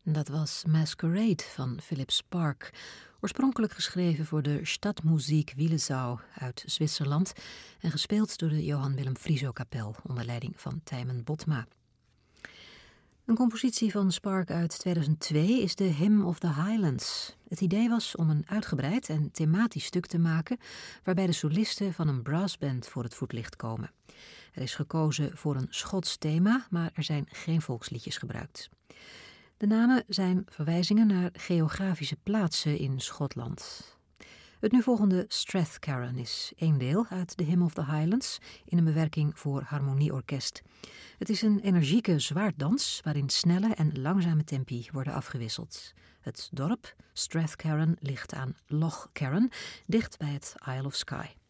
Dat was Masquerade van Philip Spark, oorspronkelijk geschreven voor de Stadtmusik Willisau uit Zwitserland en gespeeld door de Johann Willem Frieso Kapel onder leiding van Tijmen Botma. Een compositie van Spark uit 2002 is de Hymn of the Highlands. Het idee was om een uitgebreid en thematisch stuk te maken waarbij de solisten van een brassband voor het voetlicht komen. Er is gekozen voor een Schots thema, maar er zijn geen volksliedjes gebruikt. De namen zijn verwijzingen naar geografische plaatsen in Schotland. Het nu volgende Strathcarron is één deel uit de Hymn of the Highlands in een bewerking voor harmonieorkest. Het is een energieke zwaarddans waarin snelle en langzame tempi worden afgewisseld. Het dorp Strathcarron ligt aan Loch Carron, dicht bij het Isle of Skye.